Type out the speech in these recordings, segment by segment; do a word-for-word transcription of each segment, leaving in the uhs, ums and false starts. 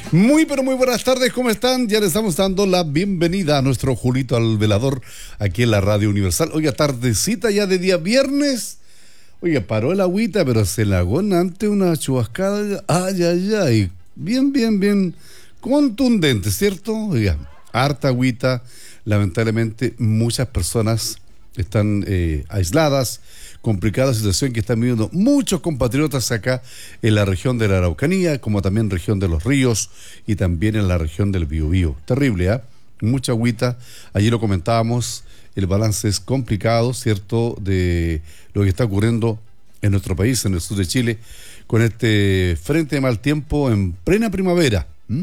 Muy, pero muy buenas tardes, ¿cómo están? Ya le estamos dando la bienvenida a nuestro Julito al Velador aquí en la Radio Universal. Oiga, tardecita ya de día viernes. Oiga, paró el agüita, pero se lagó ante una chubascada. Ay, ay, ay. Bien, bien, bien contundente, ¿cierto? Oiga, harta agüita. Lamentablemente, muchas personas están eh, aisladas. Complicada situación que están viviendo muchos compatriotas acá en la región de la Araucanía, como también en la región de los ríos y también en la región del Biobío. Terrible, ¿ah? ¿eh? Mucha agüita. Allí lo comentábamos, el balance es complicado, ¿cierto?, de lo que está ocurriendo en nuestro país, en el sur de Chile, con este frente de mal tiempo en plena primavera. ¿Mm?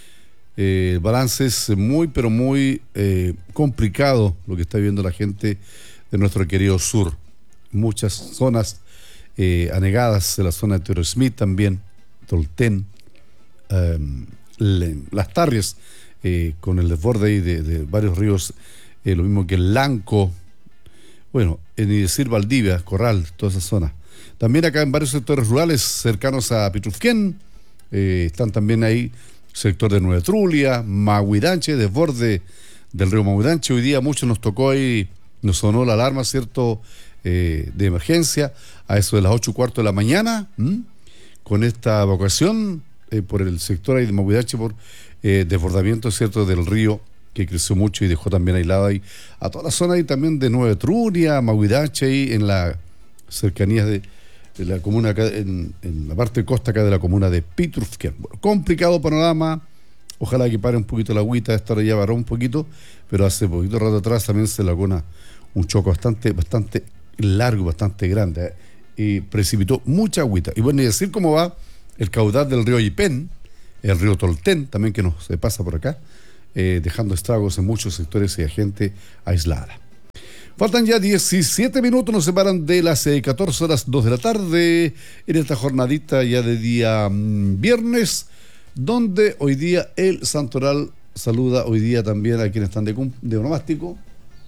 Eh, el balance es muy, pero muy eh, complicado lo que está viviendo la gente de nuestro querido sur. Muchas zonas eh, anegadas, de la zona de Toro Smith también, Tolten, eh, le, Las Tarrias, eh, con el desborde ahí de, de varios ríos, eh, lo mismo que el Lanco, bueno, eh, ni decir Valdivia, Corral, toda esa zona. También acá en varios sectores rurales cercanos a Pitrufquén, eh, están también ahí sector de Nueva Etruria, Mahuidanche, desborde del río Mahuidanche. Hoy día mucho nos tocó ahí, nos sonó la alarma, ¿cierto?, Eh, de emergencia a eso de las ocho y cuarto de la mañana, ¿m? Con esta evacuación eh, por el sector ahí de Mahuidache por eh, desbordamiento, ¿cierto?, del río que creció mucho y dejó también aislada ahí a toda la zona ahí también de Nueva Etruria, Mahuidache, ahí en la cercanía de, de la comuna acá, en, en la parte de costa acá de la comuna de Pitrufquén. Bueno, complicado panorama, ojalá que pare un poquito la agüita, esta hora ya paró un poquito, pero hace poquito rato atrás también se laguna un choco bastante, bastante largo, bastante grande, ¿eh? Y precipitó mucha agüita. Y bueno, y decir cómo va el caudal del río Yipén, el río Tolten, también que nos se pasa por acá, eh, dejando estragos en muchos sectores y a gente aislada. Faltan ya diecisiete minutos, nos separan de las eh, catorce horas, dos de la tarde, en esta jornadita ya de día mmm, viernes, donde hoy día el Santoral saluda hoy día también a quienes están de, de onomástico,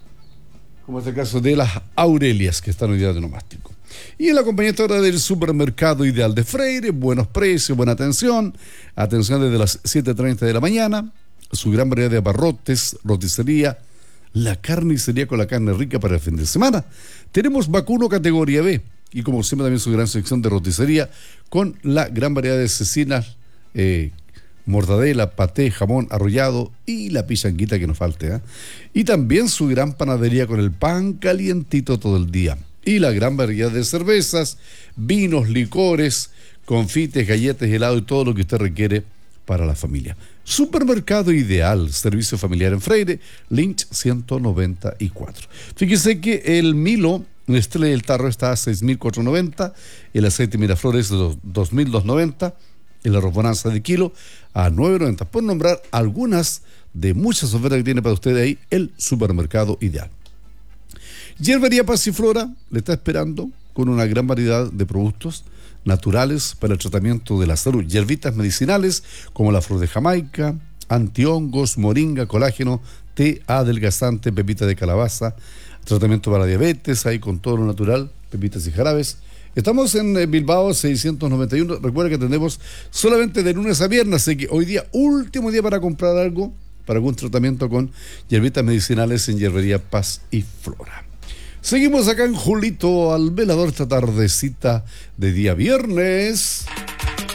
como es el caso de las Aurelias, que están hoy día de onomástico. Y en la compañía ahora del Supermercado Ideal de Freire, buenos precios, buena atención, atención desde las siete treinta de la mañana, su gran variedad de abarrotes, roticería, la carnicería con la carne rica para el fin de semana. Tenemos vacuno categoría B, y como siempre también su gran sección de roticería, con la gran variedad de cecinas, eh, mortadela, paté, jamón arrollado y la pichanguita que nos falte, ¿eh? Y también su gran panadería con el pan calientito todo el día. Y la gran variedad de cervezas, vinos, licores, confites, galletas, helado y todo lo que usted requiere para la familia. Supermercado Ideal, servicio familiar en Freire, Lynch ciento noventa y cuatro. Fíjese que el Milo Nestlé del Tarro está a seis mil cuatrocientos noventa, el aceite Miraflores de dos mil doscientos noventa, el arroz Bonanza de kilo a nueve noventa, por nombrar algunas de muchas ofertas que tiene para usted ahí el Supermercado Ideal. Hierbería Pasiflora le está esperando con una gran variedad de productos naturales para el tratamiento de la salud, hierbitas medicinales como la flor de Jamaica, antihongos, moringa, colágeno, té adelgazante, pepita de calabaza, tratamiento para diabetes, ahí con todo lo natural, pepitas y jarabes. Estamos en Bilbao seiscientos noventa y uno. Recuerda que tenemos solamente de lunes a viernes, así que hoy día, último día para comprar algo, para algún tratamiento con hierbitas medicinales en Hierbería Paz y Flora. Seguimos acá en Julito al Velador esta tardecita de día viernes.